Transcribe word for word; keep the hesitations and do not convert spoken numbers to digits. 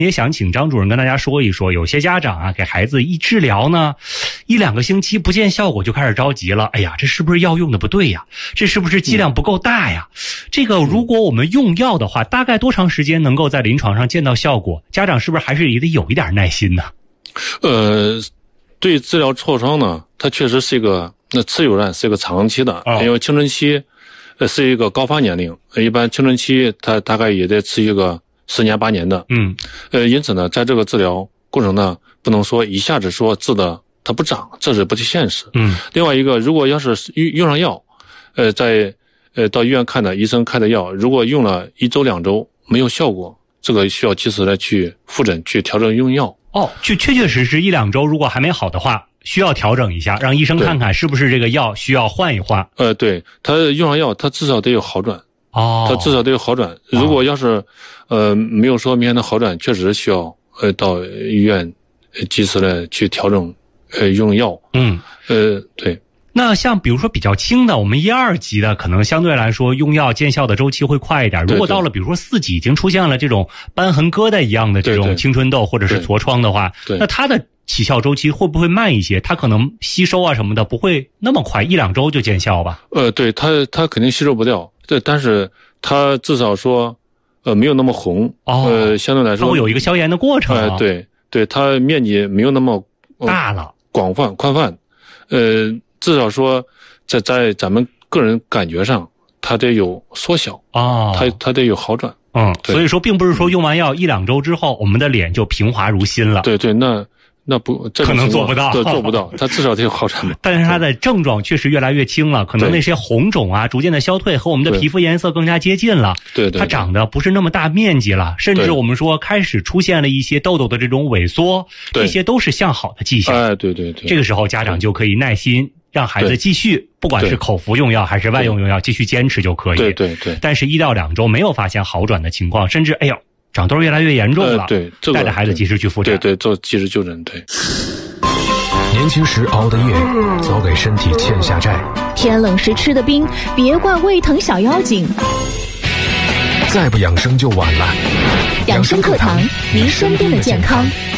也想请张主任跟大家说一说，有些家长啊给孩子一治疗呢，一两个星期不见效果就开始着急了。哎呀，这是不是药用的不对呀？这是不是剂量不够大呀？这个如果我们用药的话，大概多长时间能够在临床上见到效果？家长是不是还是也得有一点耐心呢？ 呃，对治疗痤疮呢，它确实是一个那持久战，是一个长期的，哦、因为青春期呃是一个高发年龄，一般青春期它大概也得持续个十年八年的。嗯，呃，因此呢，在这个治疗过程呢，不能说一下子说治的它不长，这是不切现实。嗯，另外一个，如果要是用用上药，呃，在呃到医院看的医生开的药，如果用了一周两周没有效果，这个需要及时的去复诊去调整用药。 哦，就确确实实一两周，如果还没好的话，需要调整一下，让医生看看是不是这个药需要换一换。 呃，对，他用上药，他至少得有好转。哦，他至少得有好转。如果要是呃没有说明显的好转，确实需要呃到医院及时的去调整呃用药。嗯，呃，对。 那像比如说比较轻的，我们一二级的，可能相对来说用药见效的周期会快一点。如果到了比如说四级，已经出现了这种瘢痕疙瘩一样的这种青春痘或者是痤疮的话，那它的起效周期会不会慢一些？它可能吸收啊什么的不会那么快，一两周就见效吧？ 呃，对，它它肯定吸收不掉，对，但是它至少说呃没有那么红。哦，呃，相对来说它会有一个消炎的过程。 呃，对对，它面积没有那么、 呃、大了， 广泛宽泛，呃。至少说在在咱们个人感觉上它得有缩小啊、哦，它它得有好转。 嗯，所以说并不是说用完药一两周之后我们的脸就平滑如新了。 对对，那那不这可能做不到， 对，做不到，它至少得有好转。 但是它的症状确实越来越轻了，可能那些红肿啊逐渐的消退，和我们的皮肤颜色更加接近了。 对 对, 对， 它长得不是那么大面积了，甚至我们说开始出现了一些痘痘的这种萎缩，这些都是向好的迹象。 哎，对对对， 这个时候家长就可以耐心让孩子继续，不管是口服用药还是外用用药，继续坚持就可以。 对对对。 但是一到两周没有发现好转的情况，甚至哎呦长痘越来越严重了，呃、 对，这个带着孩子及时去复诊。 对对，做及时就诊。对。 年轻时熬的夜，早给身体欠下债。 天冷时吃的冰，别怪胃疼小妖精。 再不养生就晚了。 养生课堂，您身边的健康。